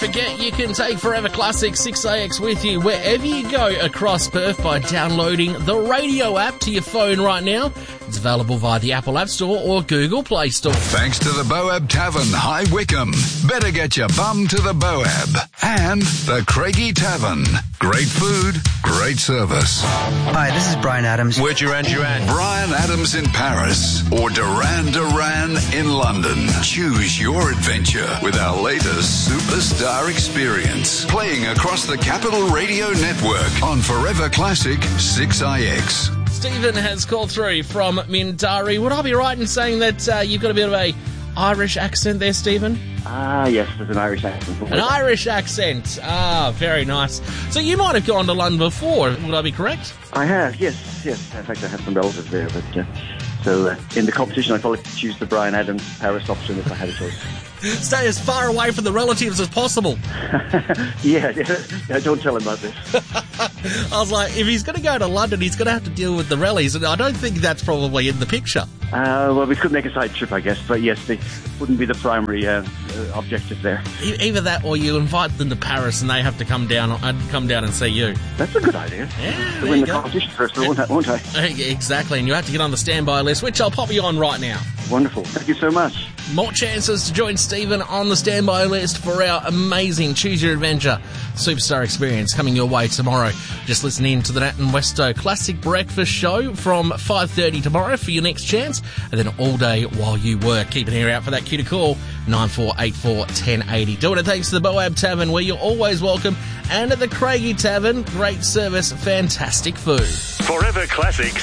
Forget you can take Forever Classic 6AX with you wherever you go across Perth by downloading the radio app to your phone right now. It's available via the Apple App Store or Google Play Store. Thanks to the Boab Tavern, High Wycombe. Better get your bum to the Boab. And the Craigie Tavern. Great food, great service. Hi, this is Brian Adams. We're Duran Duran. Brian Adams in Paris or Duran Duran in London. Choose your adventure with our latest Superstar Experience. Playing across the Capital Radio Network on Forever Classic 6IX. Stephen has called through from Mindarie. Would I be right in saying that you've got a bit of a Irish accent there, Stephen? Yes, there's an Irish accent. An Irish accent. Very nice. So you might have gone to London before, would I be correct? I have, yes. In fact, I have some relatives there. But so in the competition, I'd probably choose the Brian Adams Paris option if I had a choice. Stay as far away from the relatives as possible. Yeah, don't tell him about this. I was like, if he's going to go to London, he's going to have to deal with the rallies, and I don't think that's probably in the picture. Well, we could make a side trip, I guess, but yes, they wouldn't be the primary objective there. Either that, or you invite them to Paris, and they have to come down and see you. That's a good idea. Yeah, to win the competition first, won't I? Exactly, and you have to get on the standby list, which I'll pop you on right now. Wonderful. Thank you so much. More chances to join Stephen on the standby list for our amazing Choose Your Adventure Superstar Experience coming your way tomorrow. Just listen in to the Nat and Westo Classic Breakfast Show from 5:30 tomorrow for your next chance, and then all day while you work. Keep an ear out for that cue to call 9484 1080. Doing it thanks to the Boab Tavern, where you're always welcome, and at the Craigie Tavern, great service, fantastic food. Forever Classic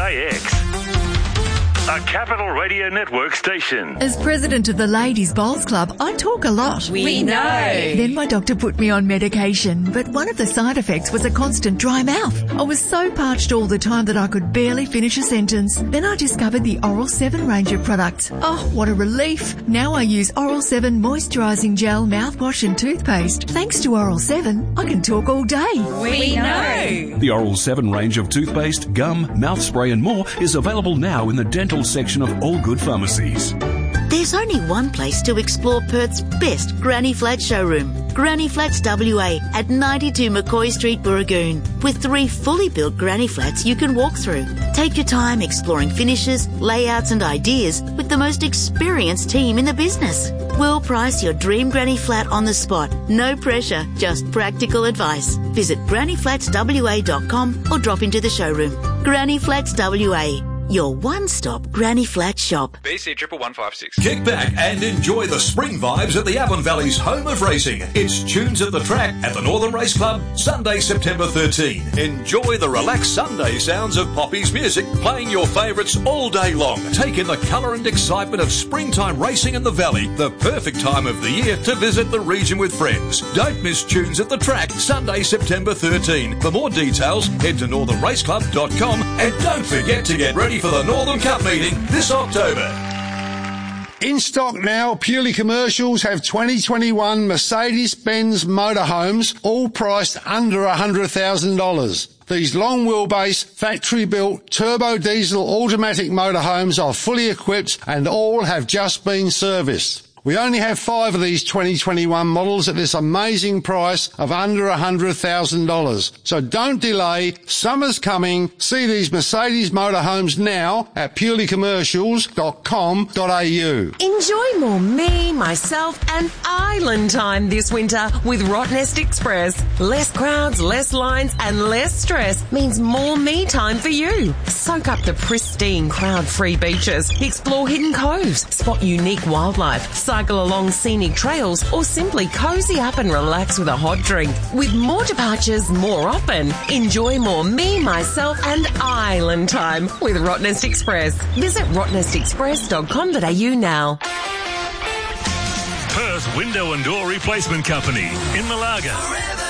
6AX. A Capital Radio Network station. As president of the Ladies Bowls Club, I talk a lot. We know. Then my doctor put me on medication, but one of the side effects was a constant dry mouth. I was so parched all the time that I could barely finish a sentence. Then I discovered the Oral 7 range of products. Oh, what a relief. Now I use Oral 7 moisturising gel, mouthwash and toothpaste. Thanks to Oral 7, I can talk all day. We know. The Oral 7 range of toothpaste, gum, mouth spray and more is available now in the dental section of all good pharmacies. There's only one place to explore Perth's best Granny Flat showroom. Granny Flats WA at 92 McCoy Street, Burragoon. With 3 fully built Granny Flats you can walk through. Take your time exploring finishes, layouts and ideas with the most experienced team in the business. We'll price your dream Granny Flat on the spot. No pressure, just practical advice. Visit grannyflatswa.com or drop into the showroom. Granny Flats WA. Your one-stop Granny Flat shop. BC 11156. Kick back and enjoy the spring vibes at the Avon Valley's home of racing. It's Tunes at the Track at the Northern Race Club, Sunday, September 13. Enjoy the relaxed Sunday sounds of Poppy's music, playing your favourites all day long. Take in the colour and excitement of springtime racing in the Valley, the perfect time of the year to visit the region with friends. Don't miss Tunes at the Track, Sunday, September 13. For more details, head to northernraceclub.com and don't forget to get ready for the Northern Cup meeting this October. In stock now, Purely Commercials have 2021 Mercedes-Benz motorhomes, all priced under $100,000. These long wheelbase, factory-built, turbo diesel automatic motorhomes are fully equipped and all have just been serviced. We only have 5 of these 2021 models at this amazing price of under $100,000. So don't delay. Summer's coming. See these Mercedes motorhomes now at purelycommercials.com.au. Enjoy more me, myself and island time this winter with Rottnest Express. Less crowds, less lines and less stress means more me time for you. Soak up the pristine crowd-free beaches, explore hidden coves, spot unique wildlife, cycle along scenic trails or simply cozy up and relax with a hot drink. With more departures more often, enjoy more me, myself and island time with Rottnest Express. Visit rottnestexpress.com.au now. Perth Window and Door Replacement Company in Malaga.